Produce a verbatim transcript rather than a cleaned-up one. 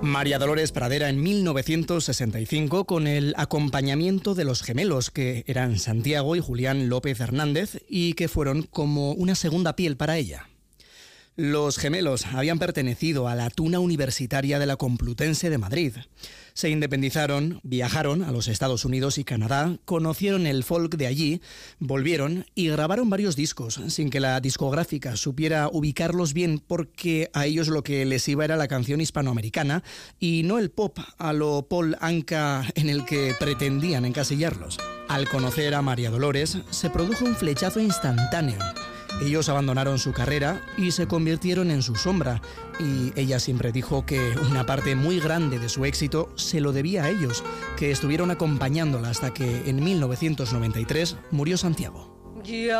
María Dolores Pradera en mil novecientos sesenta y cinco con el acompañamiento de los gemelos, que eran Santiago y Julián López Hernández y que fueron como una segunda piel para ella. Los gemelos habían pertenecido a la Tuna Universitaria de la Complutense de Madrid. Se independizaron, viajaron a los Estados Unidos y Canadá, conocieron el folk de allí, volvieron y grabaron varios discos sin que la discográfica supiera ubicarlos bien, porque a ellos lo que les iba era la canción hispanoamericana y no el pop a lo Paul Anka en el que pretendían encasillarlos. Al conocer a María Dolores se produjo un flechazo instantáneo. Ellos abandonaron su carrera y se convirtieron en su sombra, y ella siempre dijo que una parte muy grande de su éxito se lo debía a ellos, que estuvieron acompañándola hasta que en mil novecientos noventa y tres murió Santiago.